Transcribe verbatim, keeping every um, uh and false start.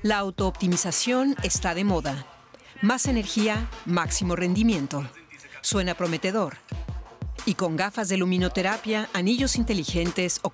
La autooptimización está de moda. Más energía, máximo rendimiento. Suena prometedor. Y con gafas de luminoterapia, anillos inteligentes o